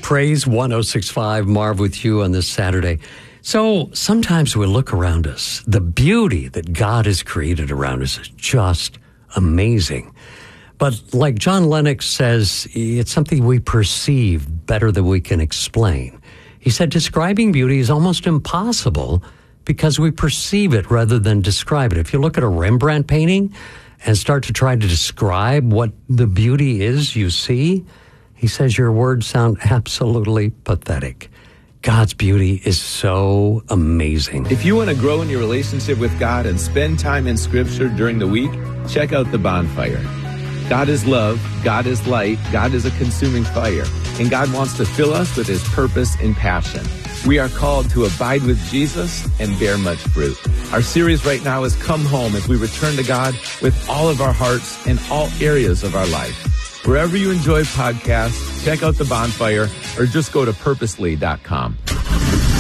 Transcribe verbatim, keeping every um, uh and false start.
Praise one oh six point five, Marv with you on this Saturday. So sometimes we look around us. The beauty that God has created around us is just amazing. But like John Lennox says, it's something we perceive better than we can explain. He said describing beauty is almost impossible because we perceive it rather than describe it. If you look at a Rembrandt painting and start to try to describe what the beauty is you see, he says your words sound absolutely pathetic. God's beauty is so amazing. If you want to grow in your relationship with God and spend time in Scripture during the week, check out The Bonfire. God is love, God is light, God is a consuming fire, and God wants to fill us with His purpose and passion. We are called to abide with Jesus and bear much fruit. Our series right now is Come Home as we return to God with all of our hearts in all areas of our life. Wherever you enjoy podcasts, check out The Bonfire or just go to purposely dot com.